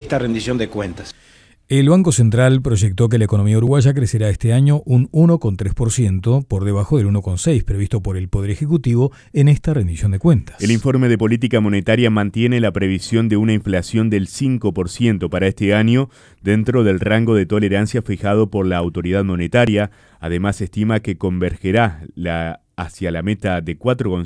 esta rendición de cuentas. El Banco Central proyectó que la economía uruguaya crecerá este año un 1,3%, por debajo del 1,6% previsto por el Poder Ejecutivo en esta rendición de cuentas. El informe de política monetaria mantiene la previsión de una inflación del 5% para este año, dentro del rango de tolerancia fijado por la autoridad monetaria. Además, estima que convergerá hacia la meta de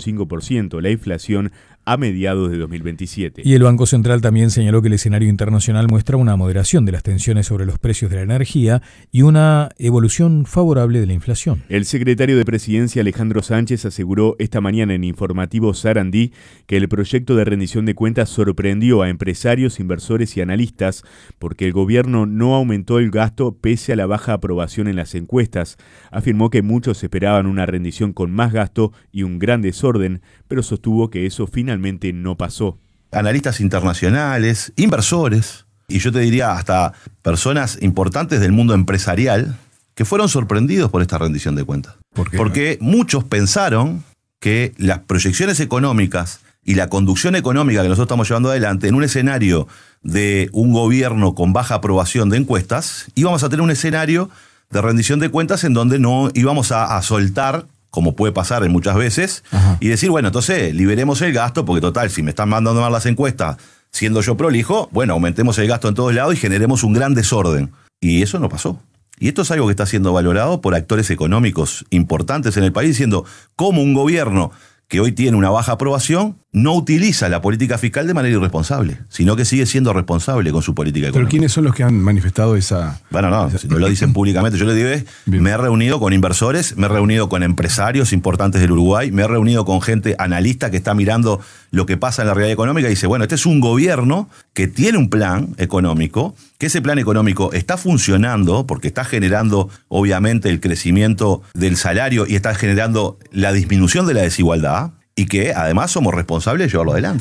4,5% la inflación a mediados de 2027. Y el Banco Central también señaló que el escenario internacional muestra una moderación de las tensiones sobre los precios de la energía y una evolución favorable de la inflación. El secretario de Presidencia, Alejandro Sánchez, aseguró esta mañana en Informativo Sarandí que el proyecto de rendición de cuentas sorprendió a empresarios, inversores y analistas porque el gobierno no aumentó el gasto pese a la baja aprobación en las encuestas. Afirmó que muchos esperaban una rendición con más gasto y un gran desorden, pero sostuvo que eso finalmente no pasó. Analistas internacionales, inversores, y yo te diría hasta personas importantes del mundo empresarial, que fueron sorprendidos por esta rendición de cuentas. ¿Por qué? Porque muchos pensaron que las proyecciones económicas y la conducción económica que nosotros estamos llevando adelante en un escenario de un gobierno con baja aprobación de encuestas, íbamos a tener un escenario de rendición de cuentas en donde no íbamos a soltar, como puede pasar en muchas veces, y decir, bueno, entonces liberemos el gasto, porque total, si me están mandando mal las encuestas, siendo yo prolijo, bueno, aumentemos el gasto en todos lados y generemos un gran desorden. Y eso no pasó. Y esto es algo que está siendo valorado por actores económicos importantes en el país, diciendo cómo un gobierno que hoy tiene una baja aprobación no utiliza la política fiscal de manera irresponsable, sino que sigue siendo responsable con su política económica. ¿Pero quiénes son los que han manifestado esa...? Bueno, no, si no lo dicen públicamente, yo les digo, me he reunido con inversores, me he reunido con empresarios importantes del Uruguay, me he reunido con gente analista que está mirando lo que pasa en la realidad económica y dice, bueno, este es un gobierno que tiene un plan económico, que ese plan económico está funcionando porque está generando, obviamente, el crecimiento del salario y está generando la disminución de la desigualdad, y que además somos responsables de llevarlo adelante.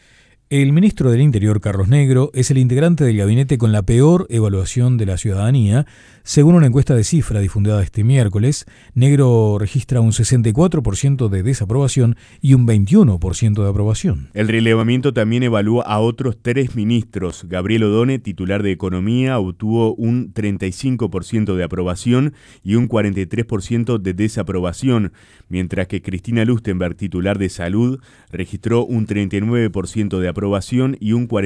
El ministro del Interior, Carlos Negro, es el integrante del gabinete con la peor evaluación de la ciudadanía. Según una encuesta de Cifra difundida este miércoles, Negro registra un 64% de desaprobación y un 21% de aprobación. El relevamiento también evalúa a otros 3 ministros. Gabriel Odone, titular de Economía, obtuvo un 35% de aprobación y un 43% de desaprobación, mientras que Cristina Lustenberg, titular de Salud, registró un 39% de aprobación y un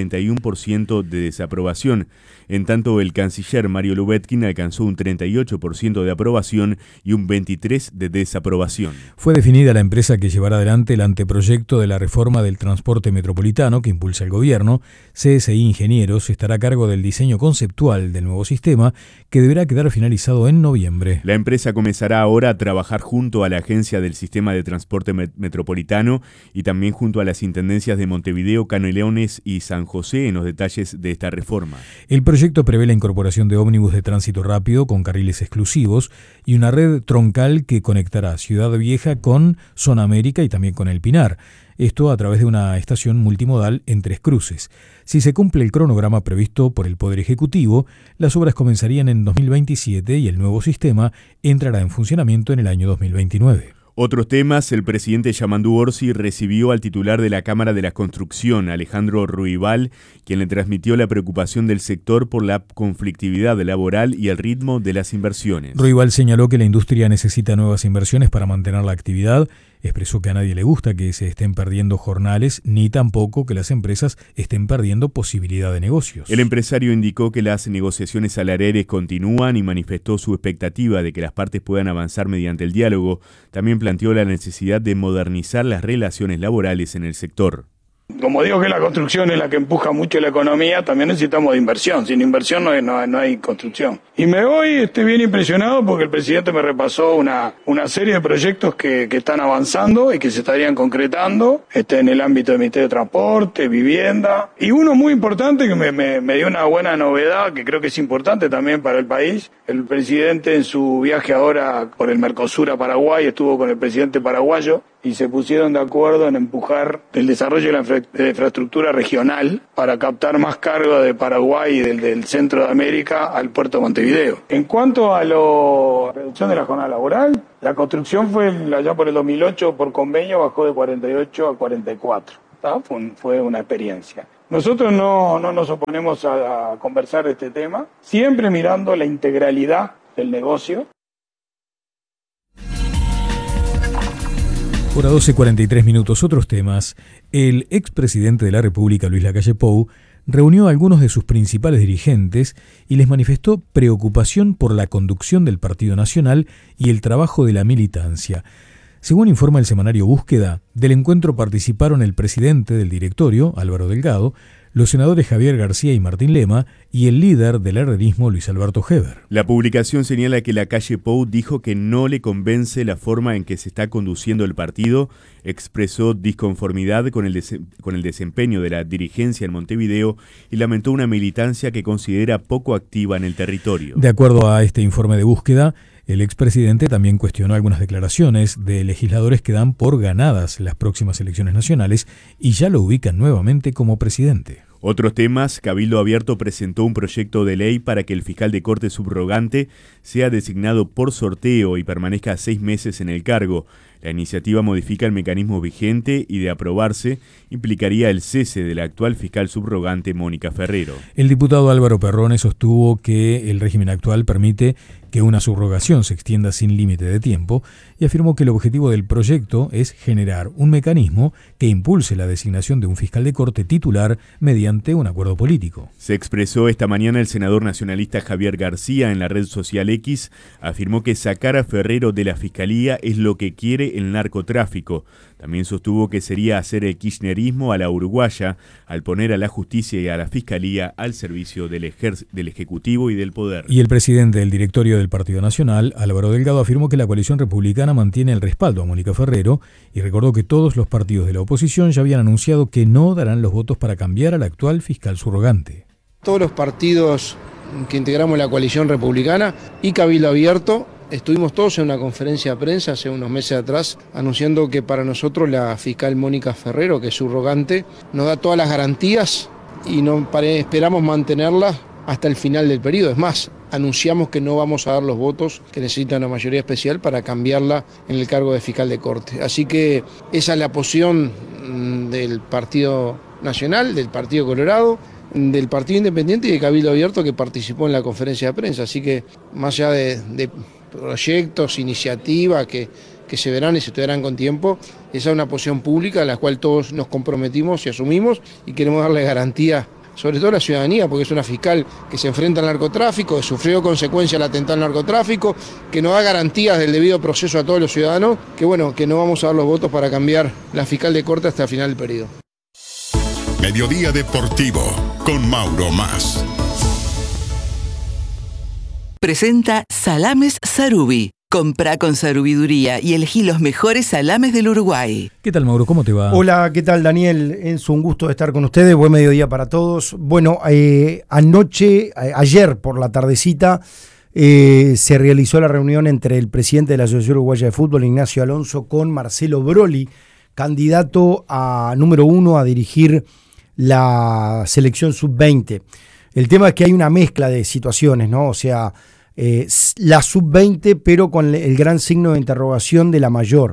41% de desaprobación. En tanto, el canciller Mario Lubetkin alcanzó un 38% de aprobación y un 23% de desaprobación. Fue definida la empresa que llevará adelante el anteproyecto de la reforma del transporte metropolitano que impulsa el gobierno. CSI Ingenieros estará a cargo del diseño conceptual del nuevo sistema, que deberá quedar finalizado en noviembre. La empresa comenzará ahora a trabajar junto a la Agencia del Sistema de Transporte Metropolitano y también junto a las intendencias de Montevideo, Canelones y San José en los detalles de esta reforma. El proyecto prevé la incorporación de ómnibus de tránsito rápido con carriles exclusivos y una red troncal que conectará Ciudad Vieja con Zona América y también con El Pinar. Esto a través de una estación multimodal en Tres Cruces. Si se cumple el cronograma previsto por el Poder Ejecutivo, las obras comenzarían en 2027 y el nuevo sistema entrará en funcionamiento en el año 2029. Otros temas, el presidente Yamandu Orsi recibió al titular de la Cámara de la Construcción, Alejandro Ruibal, quien le transmitió la preocupación del sector por la conflictividad laboral y el ritmo de las inversiones. Ruibal señaló que la industria necesita nuevas inversiones para mantener la actividad. Expresó que a nadie le gusta que se estén perdiendo jornales, ni tampoco que las empresas estén perdiendo posibilidad de negocios. El empresario indicó que las negociaciones salariales continúan y manifestó su expectativa de que las partes puedan avanzar mediante el diálogo. También planteó la necesidad de modernizar las relaciones laborales en el sector. Como digo que la construcción es la que empuja mucho la economía, también necesitamos de inversión. Sin inversión no hay construcción. Y me voy bien impresionado porque el presidente me repasó una serie de proyectos que están avanzando y que se estarían concretando en el ámbito del Ministerio de Transporte, Vivienda. Y uno muy importante que me dio una buena novedad, que creo que es importante también para el país. El presidente en su viaje ahora por el Mercosur a Paraguay estuvo con el presidente paraguayo y se pusieron de acuerdo en empujar el desarrollo de la infraestructura regional para captar más carga de Paraguay y del centro de América al puerto de Montevideo. En cuanto a la reducción de la jornada laboral, la construcción fue allá por el 2008 por convenio, bajó de 48 a 44. Fue una experiencia. Nosotros no nos oponemos a conversar de este tema, siempre mirando la integralidad del negocio. Hora 12:43, otros temas. El expresidente de la República, Luis Lacalle Pou, reunió a algunos de sus principales dirigentes y les manifestó preocupación por la conducción del Partido Nacional y el trabajo de la militancia. Según informa el semanario Búsqueda, del encuentro participaron el presidente del directorio, Álvaro Delgado, los senadores Javier García y Martín Lema y el líder del herrerismo, Luis Alberto Heber. La publicación señala que Lacalle Pou dijo que no le convence la forma en que se está conduciendo el partido, expresó disconformidad con el desempeño de la dirigencia en Montevideo y lamentó una militancia que considera poco activa en el territorio. De acuerdo a este informe de Búsqueda, el expresidente también cuestionó algunas declaraciones de legisladores que dan por ganadas las próximas elecciones nacionales y ya lo ubican nuevamente como presidente. Otros temas, Cabildo Abierto presentó un proyecto de ley para que el fiscal de corte subrogante sea designado por sorteo y permanezca 6 meses en el cargo. La iniciativa modifica el mecanismo vigente y, de aprobarse, implicaría el cese de la actual fiscal subrogante Mónica Ferrero. El diputado Álvaro Perrone sostuvo que el régimen actual permite que una subrogación se extienda sin límite de tiempo y afirmó que el objetivo del proyecto es generar un mecanismo que impulse la designación de un fiscal de corte titular mediante un acuerdo político. Se expresó esta mañana el senador nacionalista Javier García en la red social X, afirmó que sacar a Ferrero de la fiscalía es lo que quiere el narcotráfico. También sostuvo que sería hacer el kirchnerismo a la uruguaya al poner a la justicia y a la fiscalía al servicio del Ejecutivo y del Poder. Y el presidente del directorio del Partido Nacional, Álvaro Delgado, afirmó que la coalición republicana mantiene el respaldo a Mónica Ferrero y recordó que todos los partidos de la oposición ya habían anunciado que no darán los votos para cambiar al actual fiscal subrogante. Todos los partidos que integramos la coalición republicana y Cabildo Abierto estuvimos todos en una conferencia de prensa hace unos meses atrás anunciando que para nosotros la fiscal Mónica Ferrero, que es subrogante, nos da todas las garantías y esperamos mantenerlas hasta el final del periodo. Es más, anunciamos que no vamos a dar los votos que necesita una mayoría especial para cambiarla en el cargo de fiscal de corte. Así que esa es la posición del Partido Nacional, del Partido Colorado, del Partido Independiente y de Cabildo Abierto, que participó en la conferencia de prensa. Así que más allá de proyectos, iniciativas que se verán y se estudiarán con tiempo, esa es una posición pública a la cual todos nos comprometimos y asumimos y queremos darle garantía, sobre todo a la ciudadanía, porque es una fiscal que se enfrenta al narcotráfico, que sufrió consecuencias del atentado al narcotráfico, que nos da garantías del debido proceso a todos los ciudadanos, que bueno, que no vamos a dar los votos para cambiar la fiscal de corte hasta el final del periodo. Mediodía Deportivo con Mauro Mas. Presenta Salames Sarubi. Comprá con Sarubiduría y elegí los mejores salames del Uruguay. ¿Qué tal, Mauro? ¿Cómo te va? Hola, ¿qué tal, Daniel? Es un gusto estar con ustedes. Buen mediodía para todos. Bueno, ayer por la tardecita, se realizó la reunión entre el presidente de la Asociación Uruguaya de Fútbol, Ignacio Alonso, con Marcelo Broli, candidato a número 1 a dirigir la selección sub-20. El tema es que hay una mezcla de situaciones, ¿no? O sea, la sub-20, pero con el gran signo de interrogación de la mayor.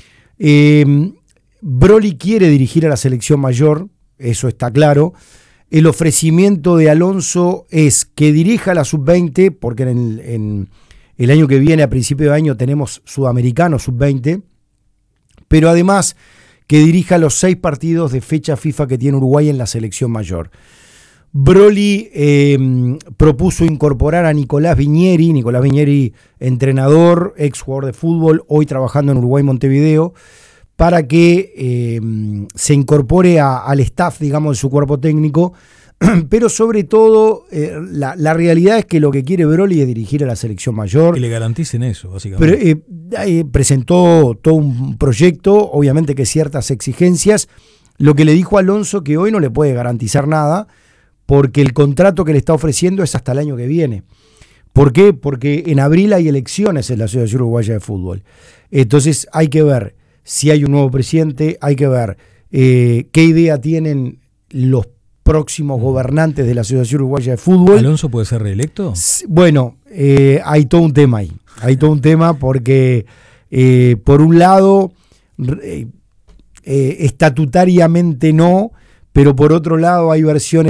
Broli quiere dirigir a la selección mayor, eso está claro. El ofrecimiento de Alonso es que dirija a la sub-20, porque en el año que viene, a principio de año, tenemos sudamericanos sub-20, pero además que dirija los 6 partidos de fecha FIFA que tiene Uruguay en la selección mayor. Broli propuso incorporar a Nicolás Viñeri, entrenador, ex jugador de fútbol, hoy trabajando en Uruguay Montevideo, para que se incorpore al staff, digamos, de su cuerpo técnico, pero sobre todo la realidad es que lo que quiere Broli es dirigir a la selección mayor. Que le garanticen eso, básicamente. Presentó todo un proyecto, obviamente que ciertas exigencias. Lo que le dijo Alonso, que hoy no le puede garantizar nada, porque el contrato que le está ofreciendo es hasta el año que viene. ¿Por qué? Porque en abril hay elecciones en la Asociación Uruguaya de Fútbol. Entonces hay que ver si hay un nuevo presidente, hay que ver qué idea tienen los próximos gobernantes de la Asociación Uruguaya de Fútbol. ¿Alonso puede ser reelecto? Bueno, hay todo un tema ahí. Hay todo un tema porque, por un lado, estatutariamente no, pero por otro lado hay versiones